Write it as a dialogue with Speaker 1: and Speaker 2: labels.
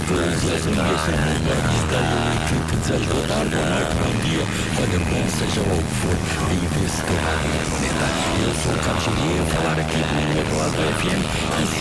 Speaker 1: Bom dia, olha, bom seja o que for, aí vê-se que está. Eu sou o Carlos Dias, falar aqui no Regulador FM,